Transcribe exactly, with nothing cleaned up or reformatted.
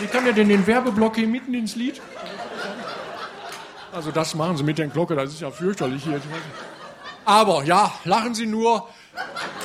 Wie kann der denn den Werbeblock hier mitten ins Lied? Also das machen Sie mit der Glocke, das ist ja fürchterlich hier. Aber ja, lachen Sie nur.